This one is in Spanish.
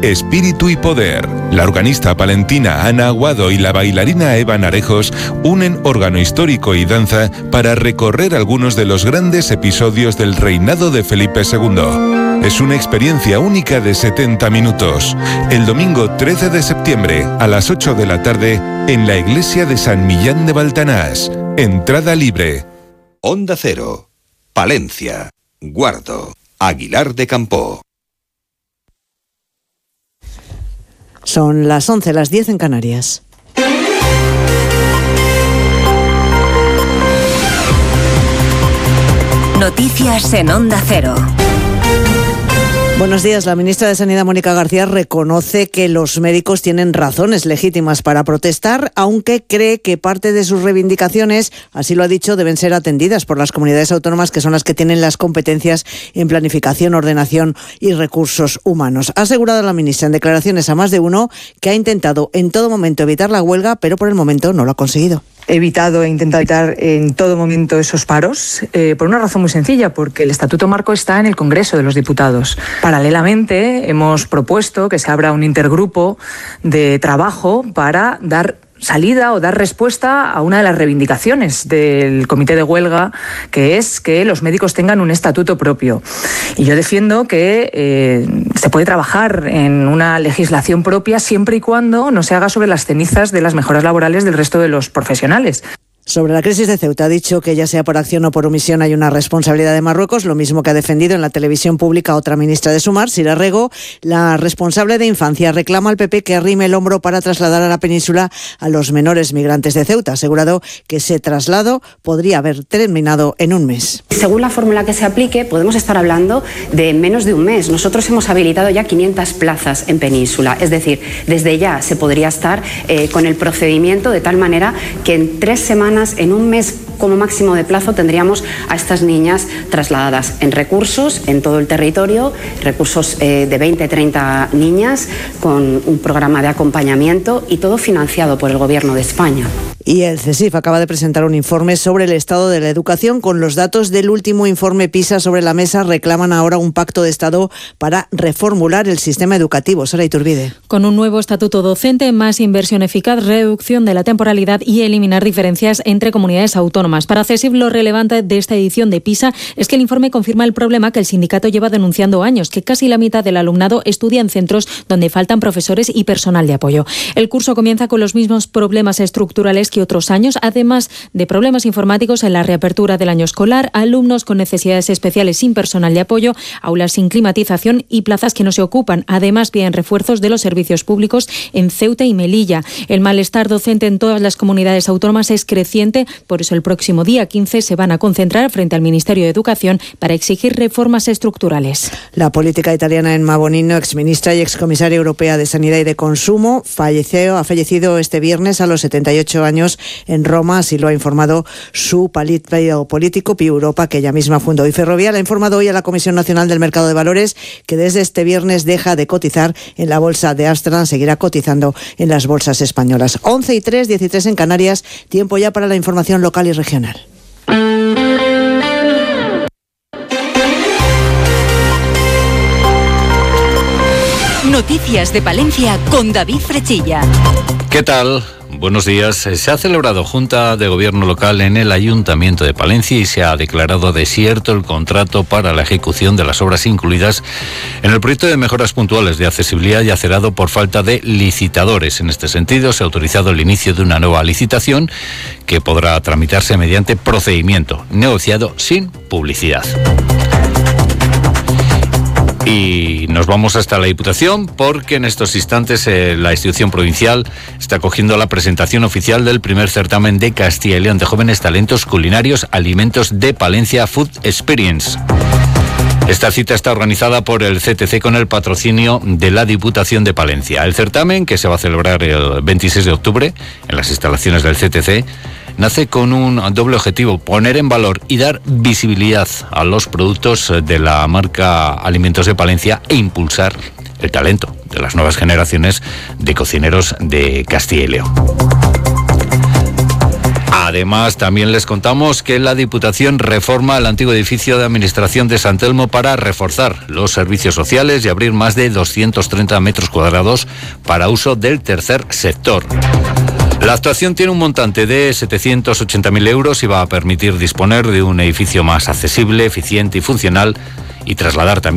espíritu y poder. La organista palentina Ana Aguado y la bailarina Eva Narejos unen órgano histórico y danza para recorrer algunos de los grandes episodios del reinado de Felipe II. Es una experiencia única de 70 minutos. El domingo 13 de septiembre a las 8 de la tarde en la iglesia de San Millán de Baltanás. Entrada libre. Onda Cero, Palencia, Guardo, Aguilar de Campoo. Son las 11, las 10 en Canarias. Noticias en Onda Cero. Buenos días. La ministra de Sanidad, Mónica García, reconoce que los médicos tienen razones legítimas para protestar, aunque cree que parte de sus reivindicaciones, así lo ha dicho, deben ser atendidas por las comunidades autónomas, que son las que tienen las competencias en planificación, ordenación y recursos humanos. Ha asegurado la ministra en declaraciones a más de uno que ha intentado en todo momento evitar la huelga, pero por el momento no lo ha conseguido. He intentado evitar en todo momento esos paros por una razón muy sencilla, porque el Estatuto Marco está en el Congreso de los Diputados. Paralelamente, hemos propuesto que se abra un intergrupo de trabajo para dar salida o dar respuesta a una de las reivindicaciones del comité de huelga, que es que los médicos tengan un estatuto propio. Y yo defiendo que se puede trabajar en una legislación propia siempre y cuando no se haga sobre las cenizas de las mejoras laborales del resto de los profesionales. Sobre la crisis de Ceuta, ha dicho que ya sea por acción o por omisión hay una responsabilidad de Marruecos, lo mismo que ha defendido en la televisión pública otra ministra de Sumar, Sira Rego. La responsable de Infancia reclama al PP que arrime el hombro para trasladar a la península a los menores migrantes de Ceuta. Ha asegurado que ese traslado podría haber terminado en un mes. Según la fórmula que se aplique, podemos estar hablando de menos de un mes. Nosotros hemos habilitado ya 500 plazas en península, es decir, desde ya se podría estar con el procedimiento de tal manera que en 3 semanas, en un mes como máximo de plazo, tendríamos a estas niñas trasladadas en recursos en todo el territorio, recursos de 20-30 niñas con un programa de acompañamiento y todo financiado por el Gobierno de España. Y el CSIF acaba de presentar un informe sobre el estado de la educación. Con los datos del último informe PISA sobre la mesa, reclaman ahora un pacto de Estado para reformular el sistema educativo. Sara Iturbide. Con un nuevo estatuto docente, más inversión eficaz, reducción de la temporalidad y eliminar diferencias entre comunidades autónomas. Para CSIF, lo relevante de esta edición de PISA es que el informe confirma el problema que el sindicato lleva denunciando años, que casi la mitad del alumnado estudia en centros donde faltan profesores y personal de apoyo. El curso comienza con los mismos problemas estructurales que otros años, además de problemas informáticos en la reapertura del año escolar, alumnos con necesidades especiales sin personal de apoyo, aulas sin climatización y plazas que no se ocupan. Además, piden refuerzos de los servicios públicos en Ceuta y Melilla. El malestar docente en todas las comunidades autónomas es creciente, por eso el próximo día 15 se van a concentrar frente al Ministerio de Educación para exigir reformas estructurales. La política italiana Emma Bonino, exministra y excomisaria europea de Sanidad y de Consumo, ha fallecido este viernes a los 78 años en Roma, así lo ha informado su partido político Più Europa, que ella misma fundó. Y Ferrovial ha informado hoy a la Comisión Nacional del Mercado de Valores que desde este viernes deja de cotizar en la bolsa de Ámsterdam, seguirá cotizando en las bolsas españolas. 11:03, 13 en Canarias, tiempo ya para la información local y regional. Noticias de Palencia con David Frechilla. ¿Qué tal? Buenos días. Se ha celebrado Junta de Gobierno Local en el Ayuntamiento de Palencia y se ha declarado desierto el contrato para la ejecución de las obras incluidas en el proyecto de mejoras puntuales de accesibilidad ya cerrado por falta de licitadores. En este sentido, se ha autorizado el inicio de una nueva licitación que podrá tramitarse mediante procedimiento negociado sin publicidad. Y nos vamos hasta la Diputación porque en estos instantes la institución provincial está acogiendo la presentación oficial del primer certamen de Castilla y León de jóvenes talentos culinarios, alimentos de Palencia Food Experience. Esta cita está organizada por el CTC con el patrocinio de la Diputación de Palencia. El certamen, que se va a celebrar el 26 de octubre en las instalaciones del CTC, nace con un doble objetivo: poner en valor y dar visibilidad a los productos de la marca Alimentos de Palencia e impulsar el talento de las nuevas generaciones de cocineros de Castilla y León. Además, también les contamos que la Diputación reforma el antiguo edificio de administración de San Telmo para reforzar los servicios sociales y abrir más de 230 metros cuadrados para uso del tercer sector. La actuación tiene un montante de 780.000 euros y va a permitir disponer de un edificio más accesible, eficiente y funcional y trasladar también